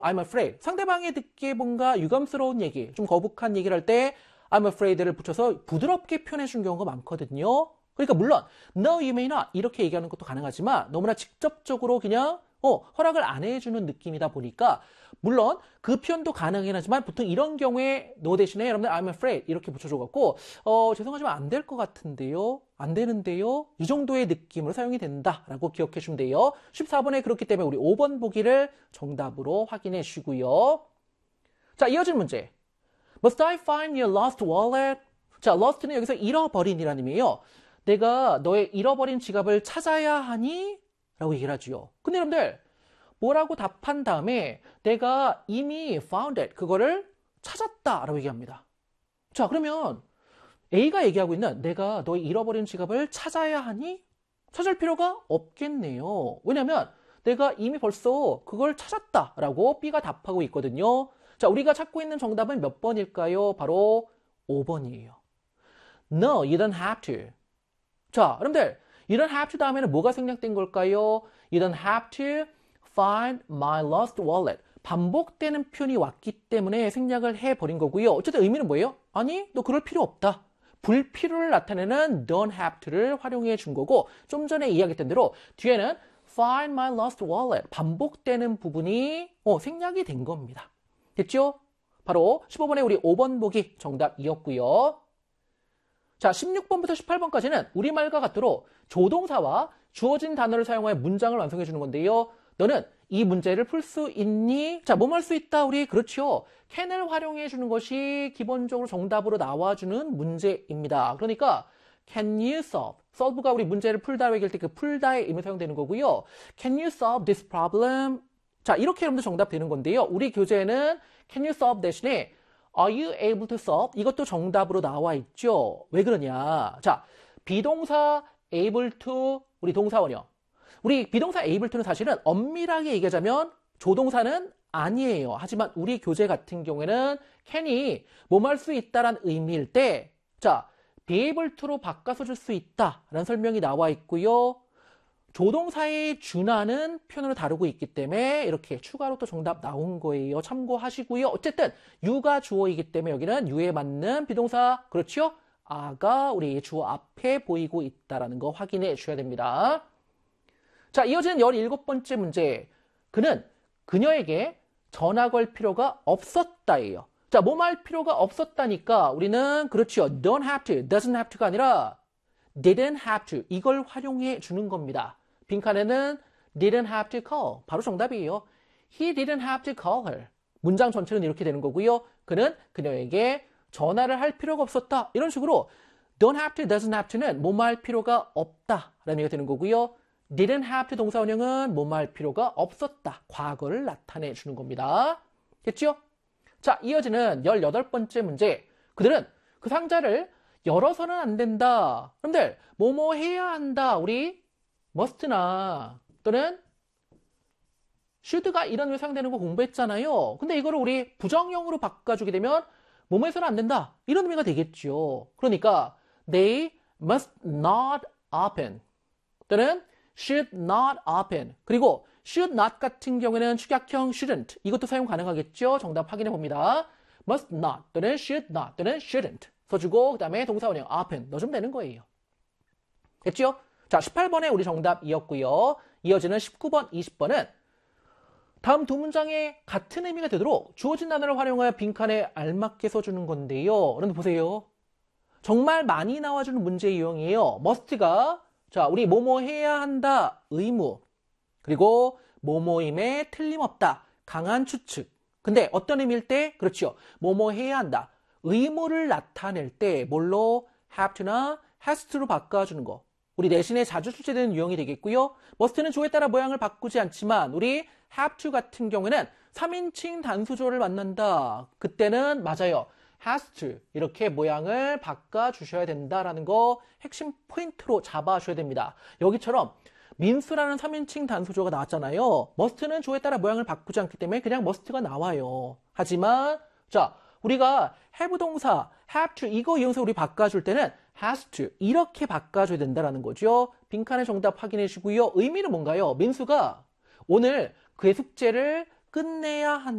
I'm afraid. 상대방이 듣기에 뭔가 유감스러운 얘기, 좀 거북한 얘기를 할 때 I'm afraid를 붙여서 부드럽게 표현해 준 경우가 많거든요. 그러니까 물론 No, you may not 이렇게 얘기하는 것도 가능하지만 너무나 직접적으로 그냥 허락을 안 해주는 느낌이다 보니까 물론 그 표현도 가능하긴 하지만 보통 이런 경우에 no 대신에 여러분들 I'm afraid 이렇게 붙여줘갖고 죄송하지만 안 될 것 같은데요, 안 되는데요, 이 정도의 느낌으로 사용이 된다라고 기억해 주면 돼요. 14번에 그렇기 때문에 우리 5번 보기를 정답으로 확인해 주시고요. 자, 이어진 문제. Must I find your lost wallet? 자, lost는 여기서 잃어버린이라는 의미예요. 내가 너의 잃어버린 지갑을 찾아야 하니? 라고 얘기를 하죠. 근데 여러분들 뭐라고 답한 다음에 내가 이미 found it, 그거를 찾았다 라고 얘기합니다. 자, 그러면 A가 얘기하고 있는 내가 너의 잃어버린 지갑을 찾아야 하니? 찾을 필요가 없겠네요. 왜냐면 내가 이미 벌써 그걸 찾았다 라고 B가 답하고 있거든요. 자, 우리가 찾고 있는 정답은 몇 번일까요? 바로 5번이에요. No, you don't have to. 자, 여러분들 You don't have to 다음에는 뭐가 생략된 걸까요? You don't have to find my lost wallet. 반복되는 표현이 왔기 때문에 생략을 해버린 거고요. 어쨌든 의미는 뭐예요? 아니, 너 그럴 필요 없다. 불필요를 나타내는 don't have to를 활용해 준 거고 좀 전에 이야기했던 대로 뒤에는 find my lost wallet. 반복되는 부분이 생략이 된 겁니다. 됐죠? 바로 15번에 우리 5번 보기 정답이었고요. 자, 16번부터 18번까지는 우리말과 같도록 조동사와 주어진 단어를 사용하여 문장을 완성해 주는 건데요. 너는 이 문제를 풀 수 있니? 자, 뭐뭐 할 수 있다? 우리 그렇죠. can을 활용해 주는 것이 기본적으로 정답으로 나와주는 문제입니다. 그러니까 can you solve? solve가 우리 문제를 풀다 얘기할 때 그 풀다의 의미 사용되는 거고요. can you solve this problem? 자, 이렇게 여러분들 정답 되는 건데요. 우리 교재에는 can you solve 대신에 Are you able to solve? 이것도 정답으로 나와 있죠. 왜 그러냐? 자, 비동사 able to 우리 동사원이요. 우리 비동사 able to는 사실은 엄밀하게 얘기하자면 조동사는 아니에요. 하지만 우리 교재 같은 경우에는 can이 뭐뭐 할 수 있다라는 의미일 때 자, be able to로 바꿔서 줄 수 있다라는 설명이 나와 있고요. 조동사의 준하는 표현으로 다루고 있기 때문에 이렇게 추가로 또 정답 나온 거예요. 참고하시고요. 어쨌든 you가 주어이기 때문에 여기는 you에 맞는 비동사 그렇죠? a가 우리 주어 앞에 보이고 있다는 거 확인해 주셔야 됩니다. 자, 이어지는 17번째 문제. 그는 그녀에게 전화 걸 필요가 없었다예요. 자, 뭐뭐 할 필요가 없었다니까 우리는 그렇죠. don't have to, doesn't have to가 아니라 didn't have to 이걸 활용해 주는 겁니다. 빈칸에는 didn't have to call. 바로 정답이에요. He didn't have to call her. 문장 전체는 이렇게 되는 거고요. 그는 그녀에게 전화를 할 필요가 없었다. 이런 식으로 don't have to, doesn't have to는 뭐뭐 할 필요가 없다 라는 얘기가 되는 거고요. didn't have to 동사 원형은 뭐뭐 할 필요가 없었다. 과거를 나타내 주는 겁니다. 됐죠? 자, 이어지는 18번째 문제. 그들은 그 상자를 열어서는 안 된다. 그런데 뭐뭐 해야 한다. 우리 must나 또는 should가 이런 왜 사용되는 거 공부했잖아요. 근데 이거를 우리 부정형으로 바꿔주게 되면 뭐뭐 해서는 안 된다. 이런 의미가 되겠죠. 그러니까 they must not open 또는 should not open. 그리고 should not 같은 경우에는 축약형 shouldn't. 이것도 사용 가능하겠죠. 정답 확인해 봅니다. must not 또는 should not 또는 shouldn't. 써주고 그 다음에 동사원형 open 넣어주면 되는 거예요. 됐죠? 자, 18번에 우리 정답이었고요. 이어지는 19번, 20번은 다음 두 문장에 같은 의미가 되도록 주어진 단어를 활용하여 빈칸에 알맞게 써주는 건데요. 여러분 보세요. 정말 많이 나와주는 문제 유형이에요. must가 자, 우리 뭐뭐 해야 한다, 의무. 그리고 뭐뭐임에 틀림없다, 강한 추측. 근데 어떤 의미일 때? 그렇죠. 뭐뭐 해야 한다. 의무를 나타낼 때 뭘로 have to나 has to로 바꿔주는 거. 우리 내신에 자주 출제되는 유형이 되겠고요. must는 조에 따라 모양을 바꾸지 않지만 우리 have to 같은 경우에는 3인칭 단수조를 만난다. 그때는 맞아요. has to 이렇게 모양을 바꿔주셔야 된다라는 거 핵심 포인트로 잡아주셔야 됩니다. 여기처럼 민수라는 3인칭 단수조가 나왔잖아요. must는 조에 따라 모양을 바꾸지 않기 때문에 그냥 must가 나와요. 하지만 자 우리가 have 동사, have to 이거 이용해서 우리 바꿔줄 때는 has to 이렇게 바꿔줘야 된다는 거죠. 빈칸의 정답 확인해 주시고요. 의미는 뭔가요? 민수가 오늘 그의 숙제를 끝내야 한다.